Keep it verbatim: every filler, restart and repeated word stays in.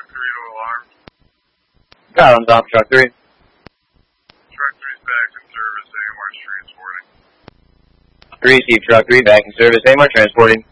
truck three to alarm. Got on top, truck three. Truck three's back in service, A M R transporting. Receive truck three back in service, A M R transporting.